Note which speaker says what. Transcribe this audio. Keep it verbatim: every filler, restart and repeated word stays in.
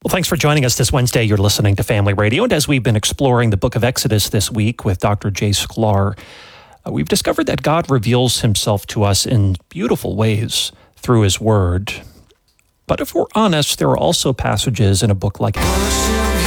Speaker 1: Well, thanks for joining us this Wednesday. You're listening to Family Radio. And as we've been exploring the book of Exodus this week with Doctor Jay Sklar, uh, we've discovered that God reveals himself to us in beautiful ways through his word. But if we're honest, there are also passages in a book like